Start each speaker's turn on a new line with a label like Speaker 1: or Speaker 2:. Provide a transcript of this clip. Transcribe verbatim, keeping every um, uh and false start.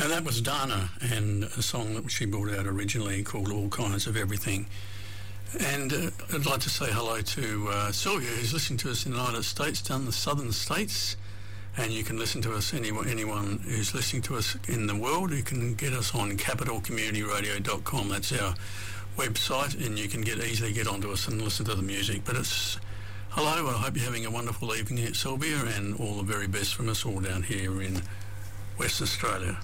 Speaker 1: Now that was Dana, and a song that she brought out originally called All Kinds of Everything. And uh, I'd like to say hello to uh, Sylvia, who's listening to us in the United States, down the southern states. And you can listen to us, anyone, anyone who's listening to us in the world, you can get us on capital community radio dot com. That's our website, and you can get easily get onto us and listen to the music. But it's hello, I hope you're having a wonderful evening at Sylvia, and all the very best from us all down here in Western Australia.